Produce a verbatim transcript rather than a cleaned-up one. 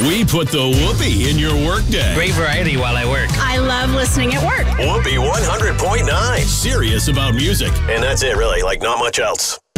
We put the whoopee in your workday. Great variety while I work. I love listening at work. Whoopee one hundred point nine. Serious about music. And that's it, really. Like, not much else.